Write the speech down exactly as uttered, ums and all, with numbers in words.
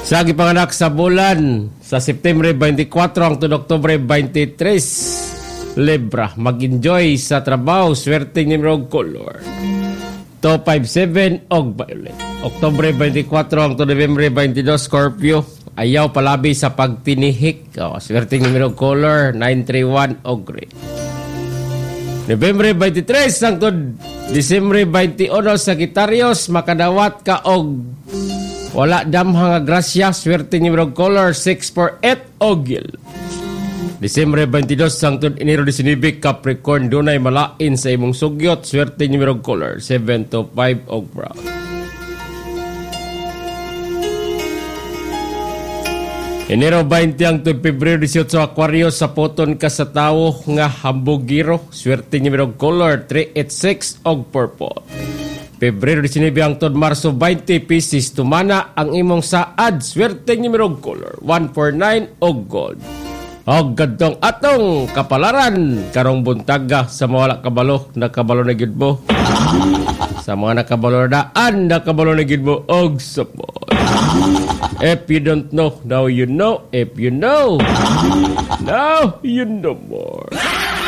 Sa gipanganak sa bulan sa September twenty-four hangtod Oktubre twenty-three, Libra, mag-enjoy sa trabaho, swerte ni Mirog Color two fifty-seven og Violet. Oktubre twenty-four hangtod November twenty-two, Scorpio, ayaw palabi sa pagtinihik, oh, swerte ni Mirog Color nine thirty-one og Gray. November twenty-three hangtod Disyembre twenty-one, Sagittarius, makadawat ka og wala damhang grasya, swerte ni Mirog Color six forty-eight og Gil. Disyembre twenty-two hangtod Enero nineteen, Capricorn, dunay malain sa imong sugyot, swerte ni Mirog Color seven to five og Brown. Enero twenty hangtod Pebrero eighteen, Aquarius, sa poton ka sa tawo nga hambugiro, swerte ni Mirog Color three eighty-six og Purple. Pebrero nineteen hangtod Marso twenty, Pisces, tumana ang imong saad, swerte ni Mirog Color one forty-nine og Gold. Og gadtong atong kapalaran karong buntaga sa mawala kabalo, nakabalo na gyud mo. Sa mga nakabalo na daan, nakabalo na gyud mo og support. If you don't know, now you know. If you know, now you know more.